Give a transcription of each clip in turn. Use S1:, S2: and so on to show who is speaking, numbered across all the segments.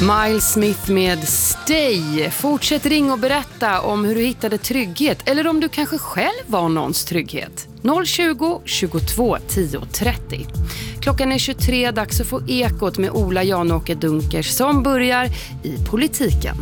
S1: Miles Smith med Stay. Fortsätt ring och berätta om hur du hittade trygghet eller om du kanske själv var någons trygghet. 020 22 10 30. Klockan är 23, dags att få ekot med Ola Janåker Dunkers som börjar i politiken.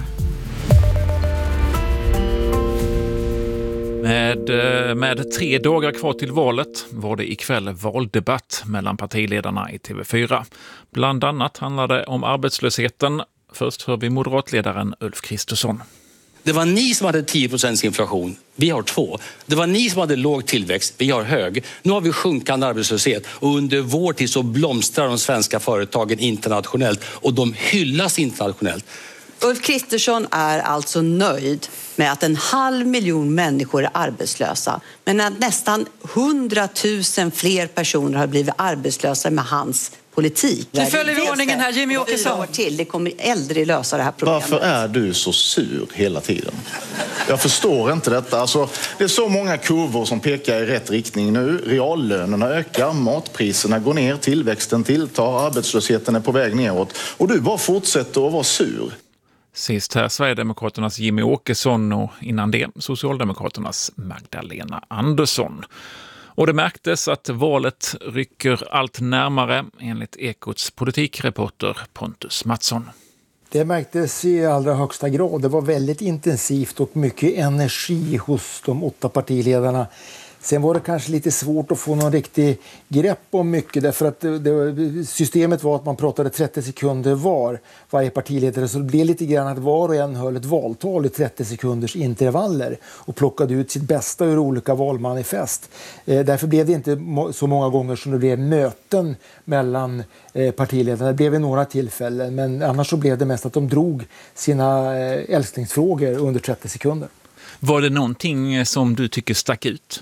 S2: Med 3 dagar kvar till valet var det ikväll valdebatt mellan partiledarna i TV4. Bland annat handlade det om arbetslösheten. Först hör vi moderatledaren Ulf Kristersson.
S3: Det var ni som hade 10% inflation, vi har 2. Det var ni som hade låg tillväxt, vi har hög. Nu har vi sjunkande arbetslöshet och under vår tid så blomstrar de svenska företagen internationellt och de hyllas internationellt.
S4: Ulf Kristersson är alltså nöjd med att 500 000 människor är arbetslösa. Men att nästan 100 000 fler personer har blivit arbetslösa med hans politik.
S5: Nu följer vi ordningen här, Jimmy Åkesson.
S4: Det kommer aldrig lösa det här problemet.
S6: Varför är du så sur hela tiden? Jag förstår inte detta. Alltså, det är så många kurvor som pekar i rätt riktning nu. Reallönerna ökar, matpriserna går ner, tillväxten tilltar, arbetslösheten är på väg neråt. Och du bara fortsätter att vara sur.
S2: Sist här Sverigedemokraternas Jimmy Åkesson och innan det Socialdemokraternas Magdalena Andersson. Och det märktes att valet rycker allt närmare enligt Ekots politikreporter Pontus Mattsson.
S7: Det märktes i allra högsta grad. Det var väldigt intensivt och mycket energi hos de 8 partiledarna. Sen var det kanske lite svårt att få någon riktig grepp om mycket därför att systemet var att man pratade 30 sekunder varje partiledare, så det blev lite grann att var och en höll ett valtal i 30 sekunders intervaller och plockade ut sitt bästa ur olika valmanifest. Därför blev det inte så många gånger som det blev möten mellan partiledarna. Det blev i några tillfällen, men annars så blev det mest att de drog sina älsklingsfrågor under 30 sekunder.
S2: Var det någonting som du tycker stack ut?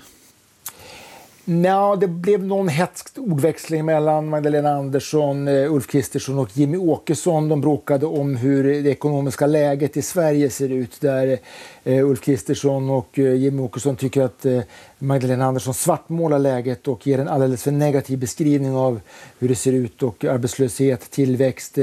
S7: Ja, det blev någon hätsk ordväxling mellan Magdalena Andersson, Ulf Kristersson och Jimmy Åkesson. De bråkade om hur det ekonomiska läget i Sverige ser ut, där Ulf Kristersson och Jimmy Åkesson tycker att Magdalena Andersson svartmålar läget och ger en alldeles för negativ beskrivning av hur det ser ut och arbetslöshet, tillväxt,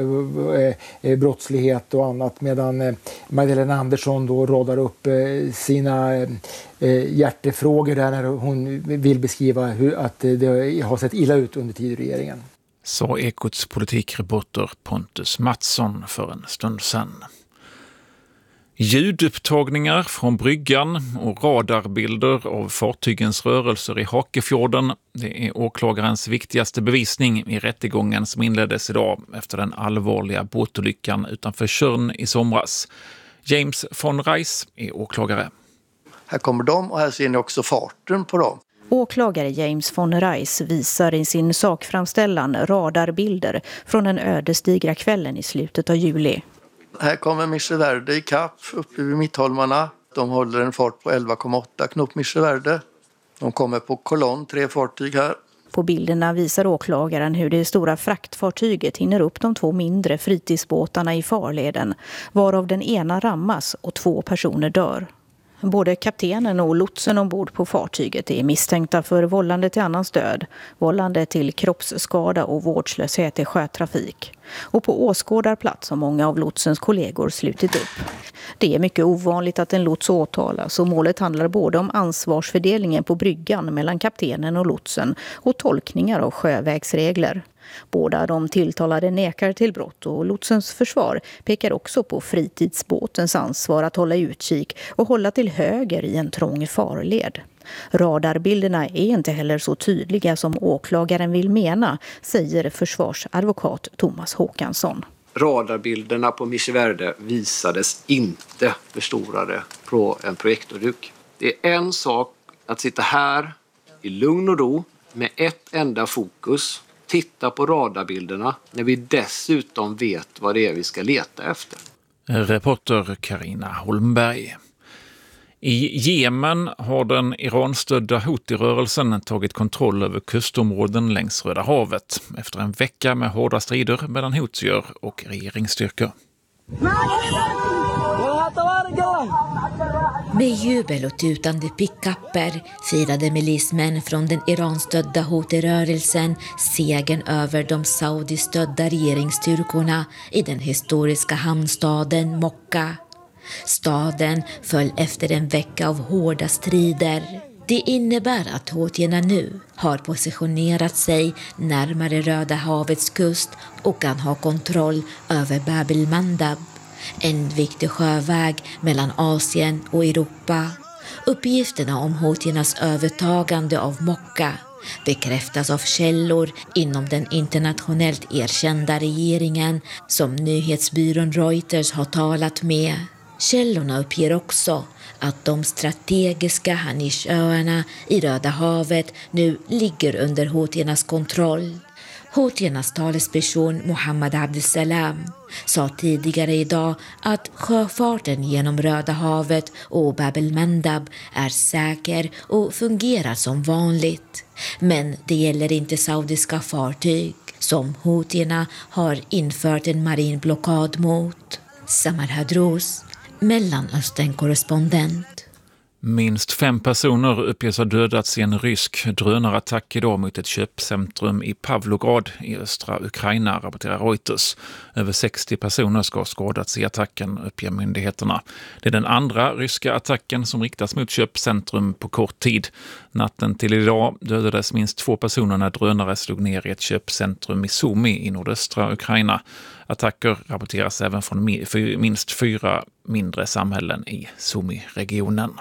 S7: brottslighet och annat, medan Magdalena Andersson då radar upp sina hjärtefrågor där när hon vill beskriva att det har sett illa ut under tid i regeringen.
S2: Så Ekots politikreporter Pontus Mattsson för en stund sedan. Ljudupptagningar från bryggan och radarbilder av fartygens rörelser i Hakefjorden. Det är åklagarens viktigaste bevisning i rättegången som inleddes idag efter den allvarliga båtolyckan utanför Tjörn i somras. James von Reis är åklagare.
S8: Här kommer de och här ser ni också farten på dem.
S9: Åklagare James von Reis visar i sin sakframställan radarbilder från den ödesdigra kvällen i slutet av juli.
S8: Här kommer Micheverde i kapp uppe vid Mittholmarna. De håller en fart på 11,8 knop Micheverde. De kommer på kolonn, 3 fartyg här.
S9: På bilderna visar åklagaren hur det stora fraktfartyget hinner upp de 2 mindre fritidsbåtarna i farleden, varav den ena rammas och 2 personer dör. Både kaptenen och lotsen ombord på fartyget är misstänkta för vållande till annans död, vållande till kroppsskada och vårdslöshet i sjötrafik. Och på åskådarplats har många av lotsens kollegor slutit upp. Det är mycket ovanligt att en lots åtalas och målet handlar både om ansvarsfördelningen på bryggan mellan kaptenen och lotsen och tolkningar av sjövägsregler. Båda de tilltalade nekar till brott och lotsens försvar pekar också på fritidsbåtens ansvar att hålla utkik och hålla till höger i en trång farled. Radarbilderna är inte heller så tydliga som åklagaren vill mena, säger försvarsadvokat Thomas Håkansson.
S10: Radarbilderna på Micheverde visades inte förstorade på en projektorduk. Det är en sak att sitta här i lugn och ro med ett enda fokus, titta på radarbilderna när vi dessutom vet vad det är vi ska leta efter.
S2: Reporter Carina Holmberg. I Jemen har den Iran-stödda Houthi-rörelsen tagit kontroll över kustområden längs Röda havet efter en vecka med hårda strider mellan Houthier och regeringsstyrkor.
S11: Med jubel och tutande pickapper firade milismän från den Iran-stödda Houthi-rörelsen segern över de Saudi-stödda regeringsstyrkorna i den historiska hamnstaden Mokka. Staden föll efter en vecka av hårda strider. Det innebär att houtierna nu har positionerat sig närmare Röda havets kust och kan ha kontroll över Bab el-Mandab, en viktig sjöväg mellan Asien och Europa. Uppgifterna om houtiernas övertagande av Mokka bekräftas av källor inom den internationellt erkända regeringen som nyhetsbyrån Reuters har talat med. Källorna uppger också att de strategiska Hanishöarna i Röda havet nu ligger under houtiernas kontroll. Houtiernas talesperson Mohammed Abdesalam sa tidigare idag att sjöfarten genom Röda havet och Bab el-Mandab är säker och fungerar som vanligt. Men det gäller inte saudiska fartyg som houtierna har infört en marin blockad mot. Samar Hadrous, Mellanöstern-korrespondent.
S2: Minst 5 personer uppges ha dödats i en rysk drönarattack idag mot ett köpcentrum i Pavlograd i östra Ukraina, rapporterar Reuters. Över 60 personer ska ha skadats i attacken, uppger myndigheterna. Det är den andra ryska attacken som riktas mot köpcentrum på kort tid. Natten till idag dödades minst 2 personer när drönare slog ner i ett köpcentrum i Sumy i nordöstra Ukraina. Attacker rapporteras även från minst 4 mindre samhällen i Sumy-regionen.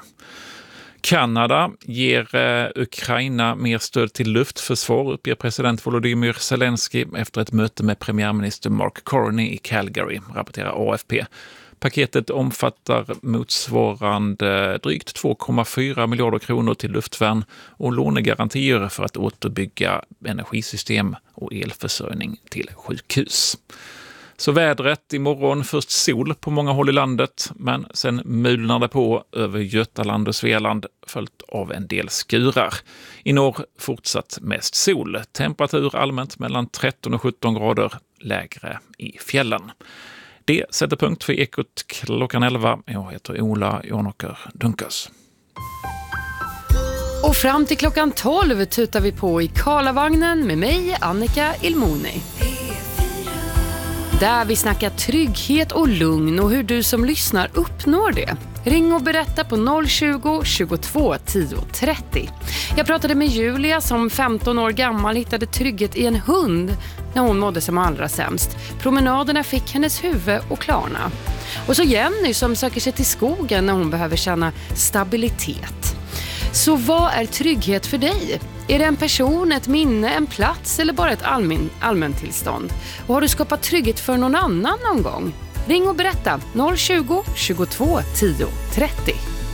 S2: Kanada ger Ukraina mer stöd till luftförsvar, uppger president Volodymyr Zelensky efter ett möte med premiärminister Mark Carney i Calgary, rapporterar AFP. Paketet omfattar motsvarande drygt 2,4 miljarder kronor till luftvärn och lånegarantier för att återbygga energisystem och elförsörjning till sjukhus. Så vädret imorgon, först sol på många håll i landet, men sen mulnar det på över Götaland och Svealand följt av en del skurar. I norr fortsatt mest sol, temperatur allmänt mellan 13 och 17 grader, lägre i fjällen. Det sätter punkt för Ekot klockan 11. Jag heter Ola Jonåker Dunkas.
S1: Och fram till klockan 12 tutar vi på i Karlavagnen med mig, Annika Ilmoni. Där vi snackar trygghet och lugn och hur du som lyssnar uppnår det. Ring och berätta på 020 22 10 30. Jag pratade med Julia som 15 år gammal hittade trygghet i en hund när hon mådde som allra sämst. Promenaderna fick hennes huvud och klarna. Och så Jenny som söker sig till skogen när hon behöver känna stabilitet. Så vad är trygghet för dig? Är det en person, ett minne, en plats eller bara ett allmäntillstånd? Och har du skapat trygghet för någon annan någon gång? Ring och berätta 020 22 10 30.